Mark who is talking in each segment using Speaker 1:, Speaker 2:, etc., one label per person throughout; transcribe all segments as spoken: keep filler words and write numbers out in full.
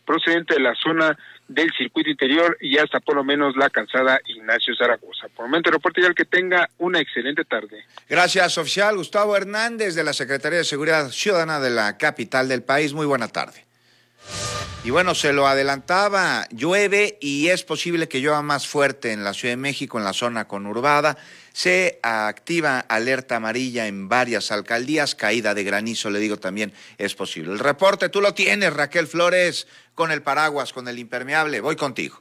Speaker 1: procedente de la zona del circuito interior y hasta por lo menos la calzada Ignacio Zaragoza. Por el momento, reporte ya, que tenga una excelente tarde.
Speaker 2: Gracias, oficial Gustavo Hernández, de la Secretaría de Seguridad Ciudadana de la capital del país. Muy buena tarde. Y bueno, se lo adelantaba, llueve y es posible que llueva más fuerte en la Ciudad de México, en la zona conurbada. Se activa alerta amarilla en varias alcaldías, caída de granizo, le digo, también es posible. El reporte tú lo tienes, Raquel Flores, con el paraguas, con el impermeable. Voy contigo.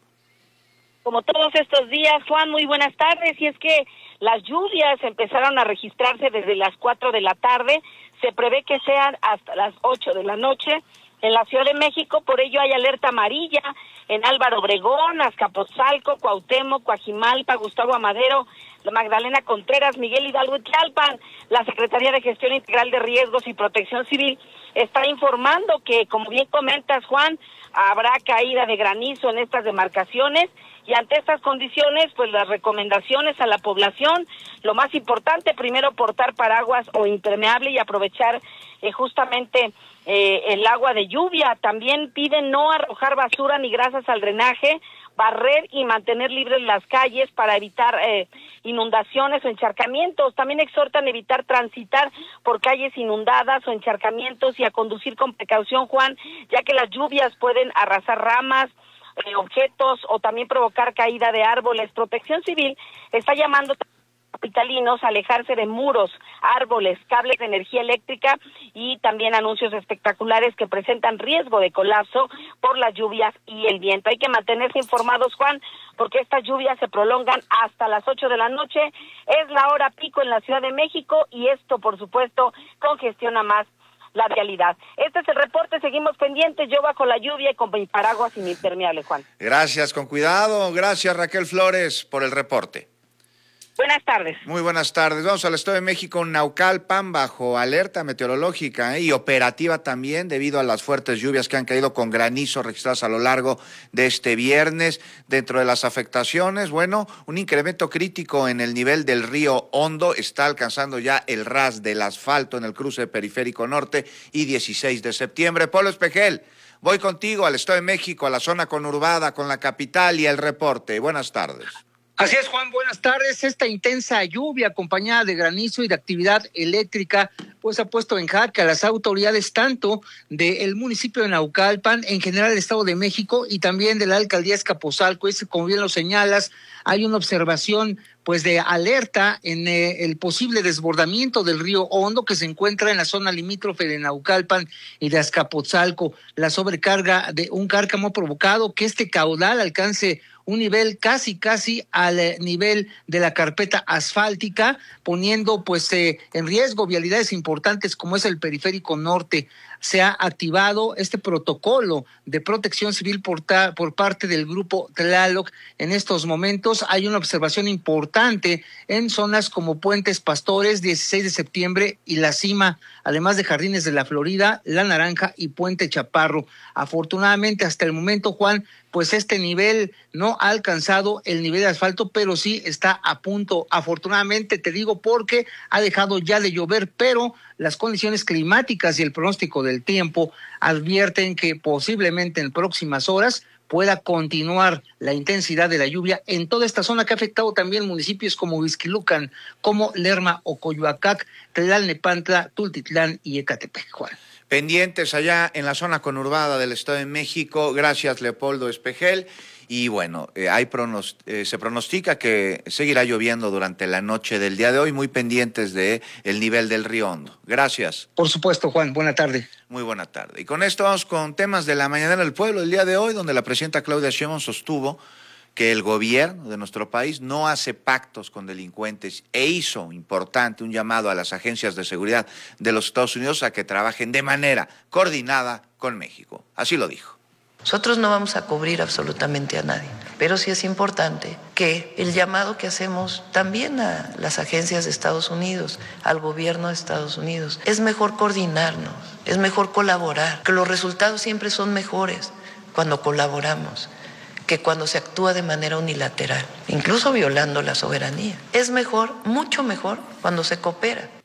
Speaker 3: Como todos estos días, Juan, muy buenas tardes. Y es que las lluvias empezaron a registrarse desde las cuatro de la tarde. Se prevé que sean hasta las ocho de la noche en la Ciudad de México. Por ello hay alerta amarilla en Álvaro Obregón, Azcapotzalco, Cuauhtémoc, Coajimalpa, Gustavo Amadero, Magdalena Contreras, Miguel Hidalgo y Tlalpan. La Secretaría de Gestión Integral de Riesgos y Protección Civil está informando que, como bien comentas, Juan, habrá caída de granizo en estas demarcaciones, y ante estas condiciones, pues las recomendaciones a la población, lo más importante, primero portar paraguas o impermeable y aprovechar eh, justamente eh, el agua de lluvia. También piden no arrojar basura ni grasas al drenaje, barrer y mantener libres las calles para evitar eh, inundaciones o encharcamientos. También exhortan a evitar transitar por calles inundadas o encharcamientos y a conducir con precaución, Juan, ya que las lluvias pueden arrasar ramas, eh, objetos o también provocar caída de árboles. Protección Civil está llamando a capitalinos a alejarse de muros, árboles, cables de energía eléctrica y también anuncios espectaculares que presentan riesgo de colapso por las lluvias y el viento. Hay que mantenerse informados, Juan, porque estas lluvias se prolongan hasta las ocho de la noche. Es la hora pico en la Ciudad de México y esto, por supuesto, congestiona más la vialidad. Este es el reporte, seguimos pendientes. Yo bajo la lluvia y con mi paraguas y mi impermeable, Juan.
Speaker 2: Gracias, con cuidado. Gracias, Raquel Flores, por el reporte.
Speaker 3: Buenas tardes.
Speaker 2: Muy buenas tardes. Vamos al Estado de México, Naucalpan, bajo alerta meteorológica ¿eh? y operativa también, debido a las fuertes lluvias que han caído con granizo registradas a lo largo de este viernes. Dentro de las afectaciones, bueno, un incremento crítico en el nivel del río Hondo, está alcanzando ya el ras del asfalto en el cruce Periférico Norte y dieciséis de septiembre. Polo Espejel, voy contigo al Estado de México, a la zona conurbada, con la capital y el reporte. Buenas tardes.
Speaker 4: Así es, Juan, buenas tardes. Esta intensa lluvia acompañada de granizo y de actividad eléctrica pues ha puesto en jaque a las autoridades tanto del municipio de Naucalpan, en general del Estado de México, y también de la alcaldía Azcapotzalco. Es, como bien lo señalas, hay una observación pues de alerta en eh, el posible desbordamiento del río Hondo, que se encuentra en la zona limítrofe de Naucalpan y de Azcapotzalco. La sobrecarga de un cárcamo ha provocado que este caudal alcance un nivel casi, casi al nivel de la carpeta asfáltica, poniendo pues eh, en riesgo vialidades importantes como es el Periférico Norte. Se ha activado este protocolo de protección civil por, ta, por parte del grupo Tlaloc. En estos momentos hay una observación importante en zonas como Puentes Pastores, dieciséis de septiembre y La Cima, además de Jardines de la Florida, La Naranja y Puente Chaparro. Afortunadamente, hasta el momento, Juan, pues este nivel no ha alcanzado el nivel de asfalto, pero sí está a punto. Afortunadamente, te digo, porque ha dejado ya de llover, pero las condiciones climáticas y el pronóstico del tiempo advierten que posiblemente en próximas horas pueda continuar la intensidad de la lluvia en toda esta zona, que ha afectado también municipios como Huixquilucan, como Lerma o Coyoacac, Tlalnepantla, Tultitlán y Ecatepec, Juan.
Speaker 2: Pendientes allá en la zona conurbada del Estado de México. Gracias, Leopoldo Espejel. Y bueno, eh, hay pronost- eh, se pronostica que seguirá lloviendo durante la noche del día de hoy, muy pendientes de el nivel del río Hondo. Gracias.
Speaker 4: Por supuesto, Juan. Buena tarde.
Speaker 2: Muy buena tarde. Y con esto vamos con temas de la mañanera del pueblo del día de hoy, donde la presidenta Claudia Sheinbaum sostuvo que el gobierno de nuestro país no hace pactos con delincuentes e hizo, importante, un llamado a las agencias de seguridad de los Estados Unidos a que trabajen de manera coordinada con México. Así lo dijo.
Speaker 5: Nosotros no vamos a cubrir absolutamente a nadie, pero sí es importante que el llamado que hacemos también a las agencias de Estados Unidos, al gobierno de Estados Unidos, es mejor coordinarnos, es mejor colaborar, que los resultados siempre son mejores cuando colaboramos que cuando se actúa de manera unilateral, incluso violando la soberanía. Es mejor, mucho mejor, cuando se coopera.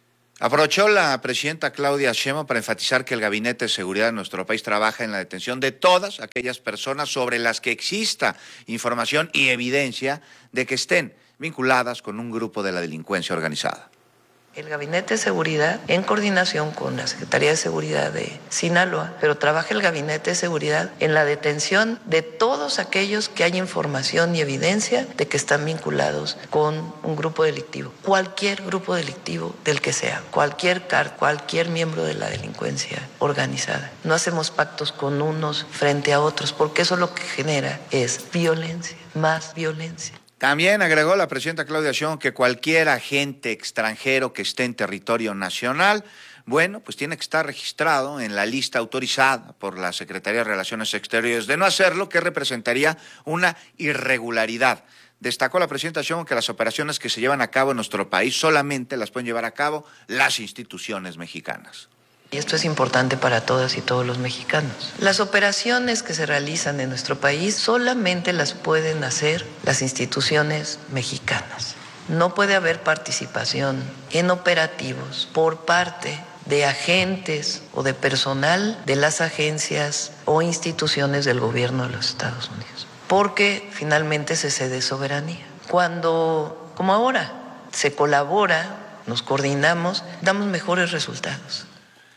Speaker 2: Aprovechó la presidenta Claudia Sheinbaum para enfatizar que el Gabinete de Seguridad de nuestro país trabaja en la detención de todas aquellas personas sobre las que exista información y evidencia de que estén vinculadas con un grupo de la delincuencia organizada.
Speaker 5: El Gabinete de Seguridad, en coordinación con la Secretaría de Seguridad de Sinaloa, pero trabaja el Gabinete de Seguridad en la detención de todos aquellos que hay información y evidencia de que están vinculados con un grupo delictivo. Cualquier grupo delictivo del que sea, cualquier car, cualquier miembro de la delincuencia organizada. No hacemos pactos con unos frente a otros, porque eso lo que genera es violencia, más violencia.
Speaker 2: También agregó la presidenta Claudia Sheinbaum que cualquier agente extranjero que esté en territorio nacional, bueno, pues tiene que estar registrado en la lista autorizada por la Secretaría de Relaciones Exteriores. De no hacerlo, que representaría una irregularidad. Destacó la presidenta Sheinbaum que las operaciones que se llevan a cabo en nuestro país solamente las pueden llevar a cabo las instituciones mexicanas.
Speaker 5: Y esto es importante para todas y todos los mexicanos. Las operaciones que se realizan en nuestro país solamente las pueden hacer las instituciones mexicanas. No puede haber participación en operativos por parte de agentes o de personal de las agencias o instituciones del gobierno de los Estados Unidos, porque finalmente se cede soberanía. Cuando, como ahora, se colabora, nos coordinamos, damos mejores resultados.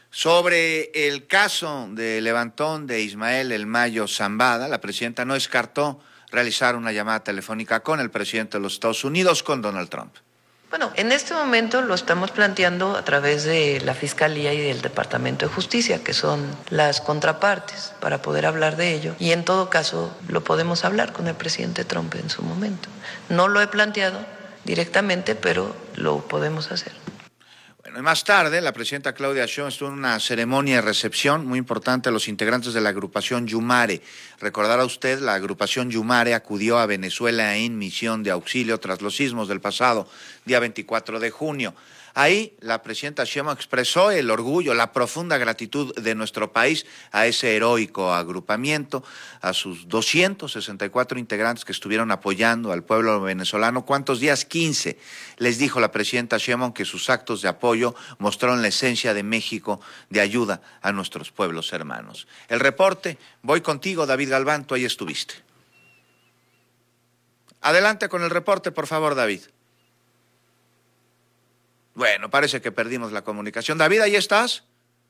Speaker 2: Sobre el caso de levantón de Ismael El Mayo Zambada, la presidenta no descartó realizar una llamada telefónica con el presidente de los Estados Unidos, con Donald Trump.
Speaker 5: Bueno, en este momento lo estamos planteando a través de la Fiscalía y del Departamento de Justicia, que son las contrapartes, para poder hablar de ello. Y en todo caso lo podemos hablar con el presidente Trump en su momento. No lo he planteado directamente, pero lo podemos hacer.
Speaker 2: Bueno, y más tarde, la presidenta Claudia Sheinbaum estuvo en una ceremonia de recepción muy importante a los integrantes de la agrupación Yumare. Recordará usted, la agrupación Yumare acudió a Venezuela en misión de auxilio tras los sismos del pasado día veinticuatro de junio. Ahí la presidenta Sheinbaum expresó el orgullo, la profunda gratitud de nuestro país a ese heroico agrupamiento, a sus doscientos sesenta y cuatro integrantes que estuvieron apoyando al pueblo venezolano. ¿Cuántos días? quince. Les dijo la presidenta Sheinbaum que sus actos de apoyo mostraron la esencia de México de ayuda a nuestros pueblos hermanos. El reporte, voy contigo, David Galván, tú ahí estuviste. Adelante con el reporte, por favor, David. Bueno, parece que perdimos la comunicación. David, ¿ahí estás?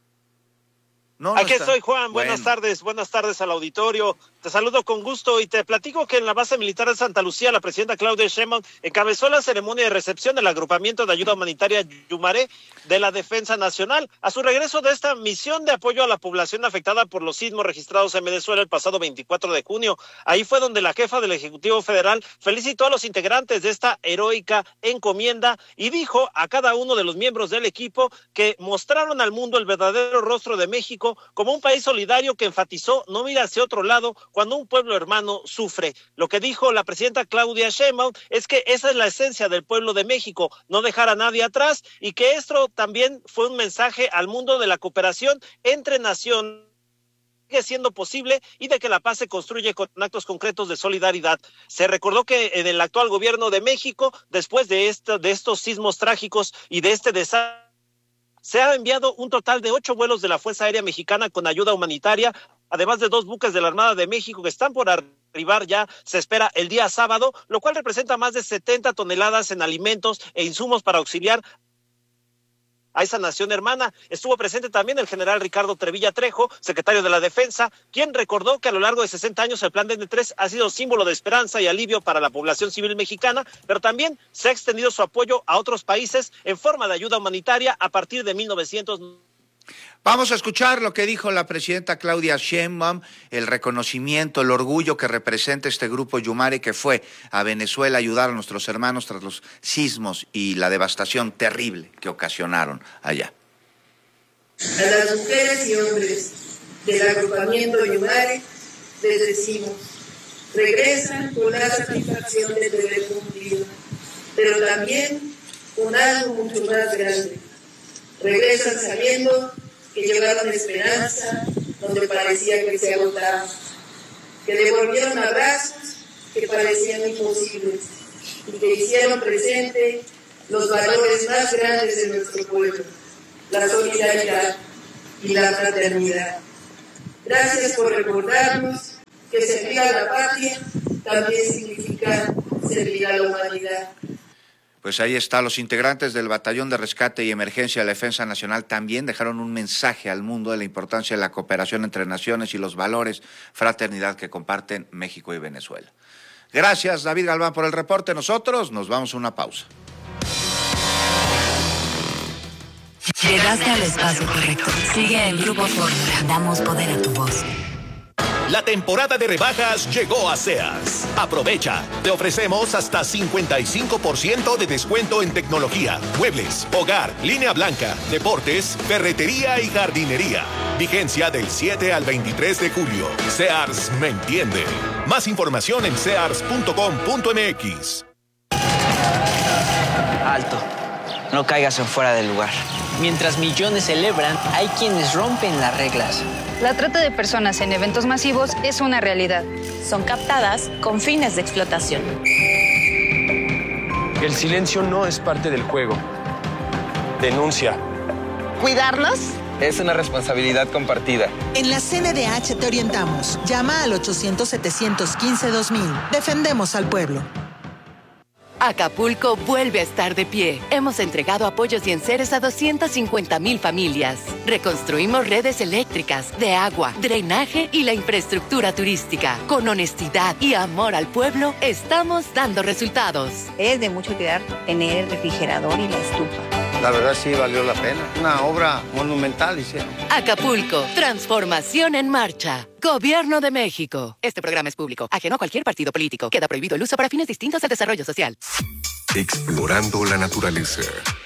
Speaker 6: No, no Aquí está. Estoy, Juan. Bueno. Buenas tardes, buenas tardes al auditorio. Te saludo con gusto y te platico que en la base militar de Santa Lucía, la presidenta Claudia Sheinbaum encabezó la ceremonia de recepción del agrupamiento de ayuda humanitaria Yumare de la Defensa Nacional a su regreso de esta misión de apoyo a la población afectada por los sismos registrados en Venezuela el pasado veinticuatro de junio. Ahí fue donde la jefa del Ejecutivo Federal felicitó a los integrantes de esta heroica encomienda y dijo a cada uno de los miembros del equipo que mostraron al mundo el verdadero rostro de México como un país solidario que enfatizó no mira hacia otro lado cuando un pueblo hermano sufre. Lo que dijo la presidenta Claudia Sheinbaum es que esa es la esencia del pueblo de México, no dejar a nadie atrás, y que esto también fue un mensaje al mundo de la cooperación entre naciones, sigue siendo posible, y de que la paz se construye con actos concretos de solidaridad. Se recordó que en el actual gobierno de México, después de, esto, de estos sismos trágicos y de este desastre, se ha enviado un total de ocho vuelos de la Fuerza Aérea Mexicana con ayuda humanitaria, además de dos buques de la Armada de México que están por arribar ya, se espera el día sábado, lo cual representa más de setenta toneladas en alimentos e insumos para auxiliar a esa nación hermana. Estuvo presente también el general Ricardo Trevilla Trejo, secretario de la Defensa, quien recordó que a lo largo de sesenta años el Plan D N tres ha sido símbolo de esperanza y alivio para la población civil mexicana, pero también se ha extendido su apoyo a otros países en forma de ayuda humanitaria a partir de mil novecientos.
Speaker 2: Vamos a escuchar lo que dijo la presidenta Claudia Sheinbaum, el reconocimiento, el orgullo que representa este grupo Yumare que fue a Venezuela a ayudar a nuestros hermanos tras los sismos y la devastación terrible que ocasionaron allá.
Speaker 7: A las mujeres y hombres del agrupamiento Yumare les decimos, regresan con la satisfacción de deber cumplido, pero también con algo mucho más grande. Regresan sabiendo que llevaron esperanza donde parecía que se agotaba, que devolvieron abrazos que parecían imposibles y que hicieron presente los valores más grandes de nuestro pueblo, la solidaridad y la fraternidad. Gracias por recordarnos que servir a la patria también significa servir a la humanidad.
Speaker 2: Pues ahí está, los integrantes del Batallón de Rescate y Emergencia de la Defensa Nacional también dejaron un mensaje al mundo de la importancia de la cooperación entre naciones y los valores, fraternidad que comparten México y Venezuela. Gracias, David Galván, por el reporte. Nosotros nos vamos a una pausa.
Speaker 8: Llegaste al espacio correcto. Sigue el Grupo Fórmula. Damos poder a tu voz.
Speaker 9: La temporada de rebajas llegó a Sears. Aprovecha. Te ofrecemos hasta cincuenta y cinco por ciento de descuento en tecnología, muebles, hogar, línea blanca, deportes, ferretería y jardinería. Vigencia del siete al veintitrés de julio. Sears me entiende. Más información en sears punto com punto m x.
Speaker 10: Alto. No caigas en fuera del lugar. Mientras millones celebran, hay quienes rompen las reglas.
Speaker 11: La trata de personas en eventos masivos es una realidad.
Speaker 12: Son captadas con fines de explotación.
Speaker 13: El silencio no es parte del juego. Denuncia.
Speaker 14: ¿Cuidarlos?
Speaker 13: Es una responsabilidad compartida.
Speaker 14: En la C N D H te orientamos. Llama al ochocientos, setecientos quince, dos mil. Defendemos al pueblo.
Speaker 15: Acapulco vuelve a estar de pie. Hemos entregado apoyos y enseres a doscientas cincuenta mil familias. Reconstruimos redes eléctricas, de agua, drenaje y la infraestructura turística. Con honestidad y amor al pueblo, estamos dando resultados.
Speaker 16: Es de mucho cuidar tener el refrigerador y la estufa.
Speaker 17: La verdad sí valió la pena. Una obra monumental hicieron.
Speaker 15: Acapulco, transformación en marcha. Gobierno de México. Este programa es público, ajeno a cualquier partido político. Queda prohibido el uso para fines distintos al desarrollo social.
Speaker 18: Explorando la naturaleza.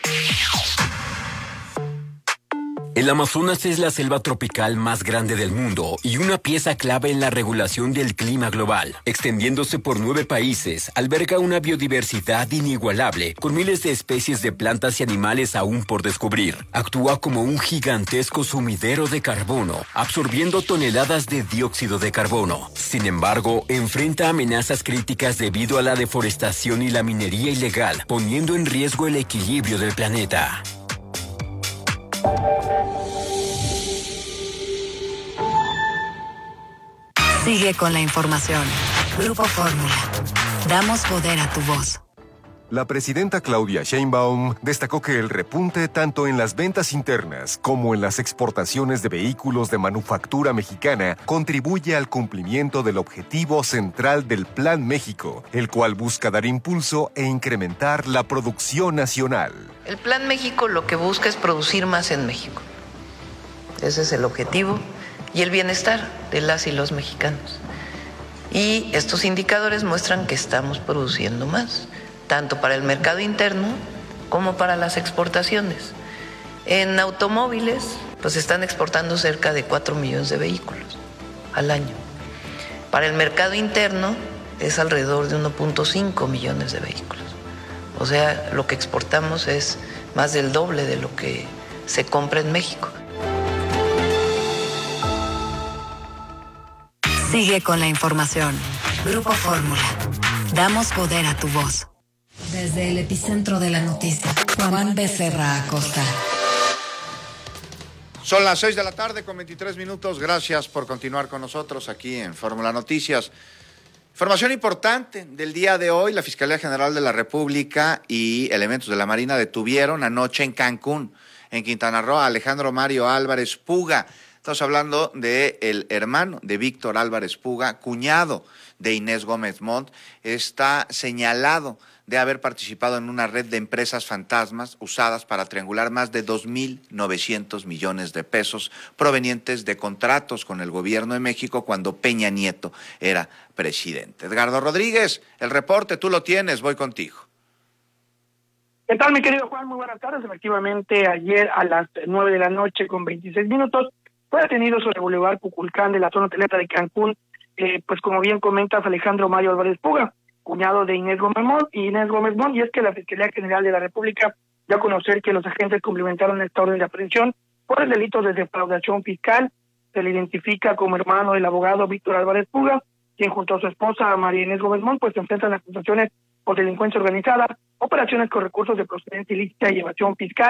Speaker 19: El Amazonas es la selva tropical más grande del mundo y una pieza clave en la regulación del clima global. Extendiéndose por nueve países, alberga una biodiversidad inigualable, con miles de especies de plantas y animales aún por descubrir. Actúa como un gigantesco sumidero de carbono, absorbiendo toneladas de dióxido de carbono. Sin embargo, enfrenta amenazas críticas debido a la deforestación y la minería ilegal, poniendo en riesgo el equilibrio del planeta.
Speaker 8: Sigue con la información. Grupo Fórmula. Damos poder a tu voz.
Speaker 18: La presidenta Claudia Sheinbaum destacó que el repunte tanto en las ventas internas como en las exportaciones de vehículos de manufactura mexicana contribuye al cumplimiento del objetivo central del Plan México, el cual busca dar impulso e incrementar la producción nacional.
Speaker 5: El Plan México lo que busca es producir más en México. Ese es el objetivo y el bienestar de las y los mexicanos. Y estos indicadores muestran que estamos produciendo más, tanto para el mercado interno como para las exportaciones. En automóviles, pues están exportando cerca de cuatro millones de vehículos al año. Para el mercado interno es alrededor de uno punto cinco millones de vehículos. O sea, lo que exportamos es más del doble de lo que se compra en México.
Speaker 8: Sigue con la información. Grupo Fórmula. Damos poder a tu voz. Desde el epicentro de la noticia, Juan Becerra Acosta.
Speaker 2: Son las seis de la tarde con veintitrés minutos. Gracias por continuar con nosotros aquí en Fórmula Noticias. Información importante del día de hoy. La Fiscalía General de la República y elementos de la Marina detuvieron anoche en Cancún, en Quintana Roo, a Alejandro Mario Álvarez Puga. Estamos hablando del hermano de Víctor Álvarez Puga, cuñado de Inés Gómez Montt. Está señalado de haber participado en una red de empresas fantasmas usadas para triangular más de dos mil novecientos millones de pesos provenientes de contratos con el gobierno de México cuando Peña Nieto era presidente. Edgardo Rodríguez, el reporte, tú lo tienes, voy contigo.
Speaker 20: ¿Qué tal, mi querido Juan? Muy buenas tardes. Efectivamente, ayer a las nueve de la noche con veintiséis minutos fue detenido sobre el Boulevard Cuculcán de la zona hotelera de Cancún, eh, pues como bien comentas, Alejandro Mario Álvarez Puga, cuñado de Inés Gómez Montt, y Inés Gómez Montt, y es que la Fiscalía General de la República dio a conocer que los agentes cumplimentaron esta orden de aprehensión por el delito de defraudación fiscal. Se le identifica como hermano del abogado Víctor Álvarez Puga, quien junto a su esposa María Inés Gómez Montt pues enfrentan acusaciones por delincuencia organizada, operaciones con recursos de procedencia ilícita y evasión fiscal.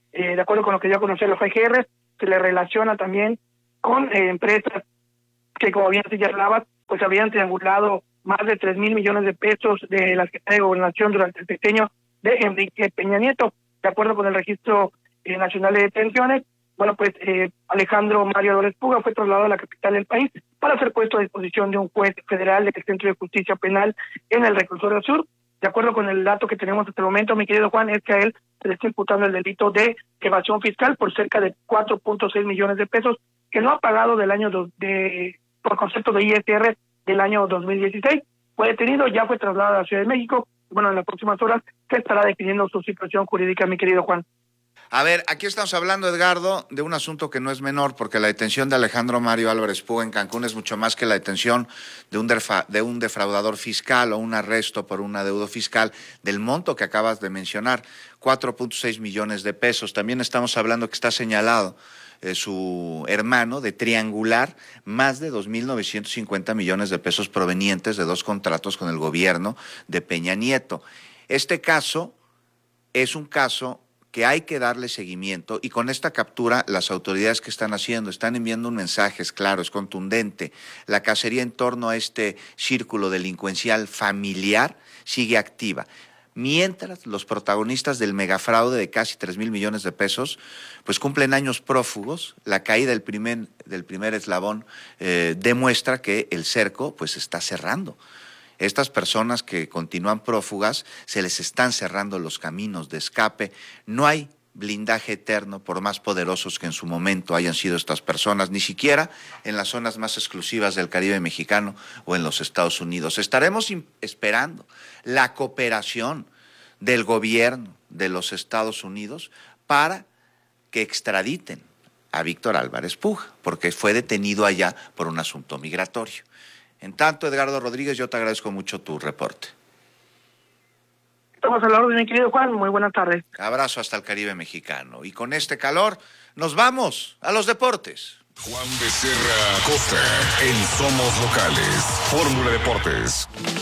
Speaker 20: eh, de acuerdo con lo que dio a conocer los I G R, se le relaciona también con eh, empresas que, como bien se hablaba, pues habían triangulado más de tres mil millones de pesos de la Secretaría de Gobernación durante el sexenio de Enrique Peña Nieto. De acuerdo con el Registro eh, Nacional de Detenciones, bueno, pues eh, Alejandro Mario Álvarez Puga fue trasladado a la capital del país para ser puesto a disposición de un juez federal del Centro de Justicia Penal en el Reclusorio Sur. De acuerdo con el dato que tenemos hasta el momento, mi querido Juan, es que a él se le está imputando el delito de evasión fiscal por cerca de cuatro punto seis millones de pesos que no ha pagado del año do, de por concepto de I S R del año dos mil dieciséis. Fue detenido, ya fue trasladado a la Ciudad de México. Bueno, en las próximas horas se estará definiendo su situación jurídica, mi querido Juan.
Speaker 2: A ver, aquí estamos hablando, Edgardo, de un asunto que no es menor, porque la detención de Alejandro Mario Álvarez Puga en Cancún es mucho más que la detención de un, defa, de un defraudador fiscal o un arresto por un adeudo fiscal del monto que acabas de mencionar, cuatro punto seis millones de pesos. También estamos hablando que está señalado eh, su hermano de triangular más de dos mil novecientos cincuenta millones de pesos provenientes de dos contratos con el gobierno de Peña Nieto. Este caso es un caso que hay que darle seguimiento, y con esta captura las autoridades que están haciendo están enviando un mensaje, es claro, es contundente. La cacería en torno a este círculo delincuencial familiar sigue activa, mientras los protagonistas del megafraude de casi tres mil millones de pesos pues cumplen años prófugos. La caída del primer, del primer eslabón eh, demuestra que el cerco pues está cerrando. Estas personas que continúan prófugas, se les están cerrando los caminos de escape. No hay blindaje eterno, por más poderosos que en su momento hayan sido estas personas, ni siquiera en las zonas más exclusivas del Caribe mexicano o en los Estados Unidos. Estaremos esperando la cooperación del gobierno de los Estados Unidos para que extraditen a Víctor Álvarez Puga, porque fue detenido allá por un asunto migratorio. En tanto, Edgardo Rodríguez, yo te agradezco mucho tu reporte.
Speaker 20: Estamos a la orden, mi querido Juan. Muy buenas tardes.
Speaker 2: Abrazo hasta el Caribe mexicano. Y con este calor, nos vamos a los deportes.
Speaker 18: Juan Becerra Costa en Somos Locales. Fórmula Deportes.